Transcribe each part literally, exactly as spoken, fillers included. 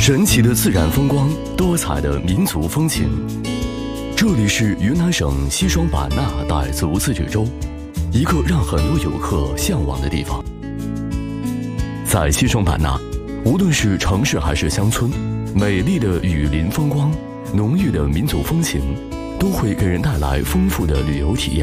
神奇的自然风光，多彩的民族风情。这里是云南省西双版纳傣族自治州，一个让很多游客向往的地方。在西双版纳，无论是城市还是乡村，美丽的雨林风光，浓郁的民族风情，都会给人带来丰富的旅游体验。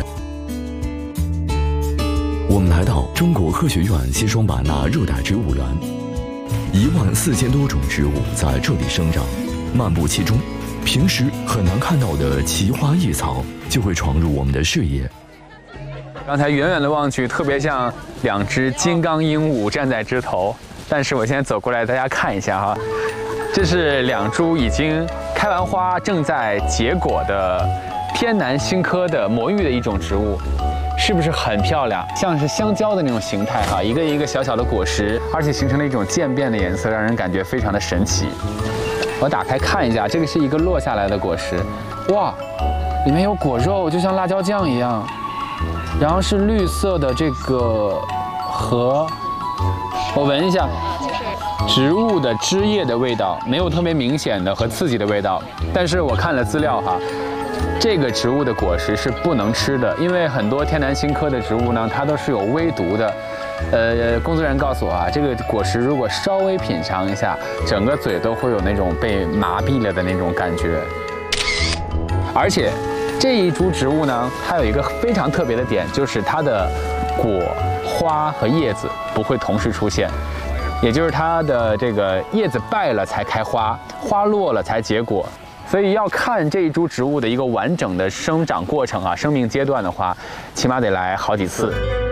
我们来到中国科学院西双版纳热带植物园，一万四千多种植物在这里生长，漫步其中，平时很难看到的奇花异草就会闯入我们的视野。 刚才远远的望去，特别像两只金刚鹦鹉站在枝头，但是我现在走过来，大家看一下哈，这是两株已经开完花、正在结果的天南星科的魔芋的一种植物。是不是很漂亮？像是香蕉的那种形态哈，一个一个小小的果实，而且形成了一种渐变的颜色，让人感觉非常的神奇。我打开看一下，这个是一个落下来的果实，哇，里面有果肉，就像辣椒酱一样。然后是绿色的这个核，我闻一下，植物的枝叶的味道，没有特别明显的和刺激的味道。但是我看了资料哈。这个植物的果实是不能吃的，因为很多天南星科的植物呢，它都是有微毒的。呃，工作人员告诉我啊，这个果实如果稍微品尝一下，整个嘴都会有那种被麻痹了的那种感觉。而且这一株植物呢，它有一个非常特别的点，就是它的果、花和叶子不会同时出现，也就是它的这个叶子败了才开花，花落了才结果。所以要看这一株植物的一个完整的生长过程啊，生命阶段的话，起码得来好几次。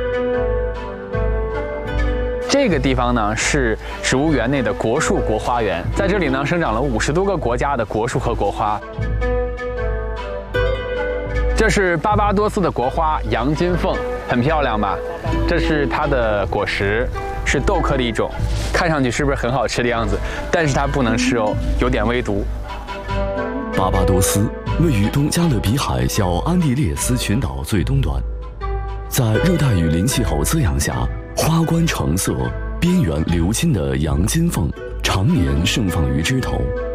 这个地方呢是植物园内的国树国花园，在这里呢生长了五十多个国家的国树和国花。这是巴巴多斯的国花洋金凤，很漂亮吧？这是它的果实，是豆科的一种，看上去是不是很好吃的样子？但是它不能吃哦，有点微毒。 巴巴多斯位于东加勒比海小安地列斯群岛最东端，在热带雨林气候滋养下，花冠橙色、边缘鎏金的洋金凤常年盛放于枝头，